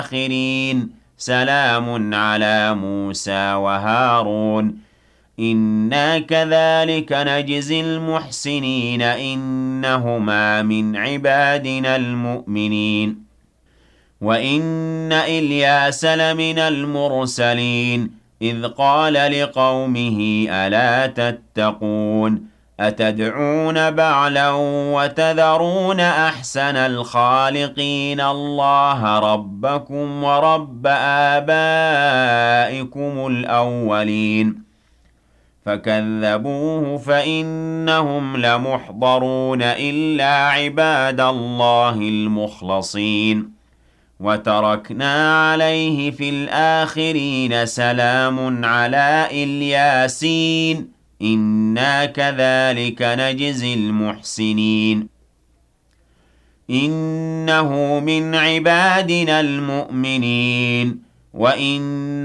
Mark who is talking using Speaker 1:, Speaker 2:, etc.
Speaker 1: الآخرين سلام على موسى وهارون إنا كذلك نجزي المحسنين إنهما من عبادنا المؤمنين وإن إلياس لمن المرسلين إذ قال لقومه ألا تتقون أتدعون بعلا وتذرون أحسن الخالقين الله ربكم ورب آبائكم الأولين فكذبوه فإنهم لمحضرون إلا عباد الله المخلصين وتركنا عليه في الآخرين سلام على الياسين إنا كذلك نجزي المحسنين إنه من عبادنا المؤمنين وإن